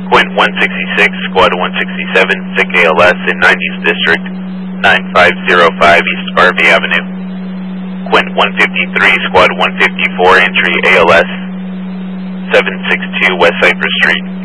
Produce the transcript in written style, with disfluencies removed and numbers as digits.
Quint 166, Squad 167, sick ALS in 90s District, 9505 East Harvey Avenue. Quint 153, Squad 154, entry ALS, 762 West Cypress Street.